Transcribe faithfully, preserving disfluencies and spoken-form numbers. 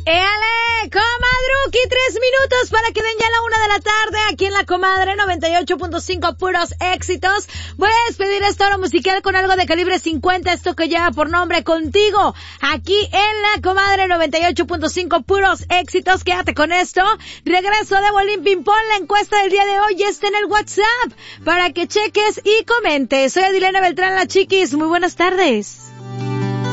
¡Éale, comadruki! Tres minutos para que den ya la una de la tarde aquí en La Comadre noventa y ocho punto cinco, puros éxitos. Voy a despedir esta hora musical con algo de calibre cincuenta, esto que lleva por nombre Contigo, aquí en La Comadre noventa y ocho punto cinco, puros éxitos. Quédate con esto. Regreso de Bolín Pimpón. La encuesta del día de hoy está en el WhatsApp para que cheques y comentes. Soy Adilena Beltrán, la Chiquis. Muy buenas tardes.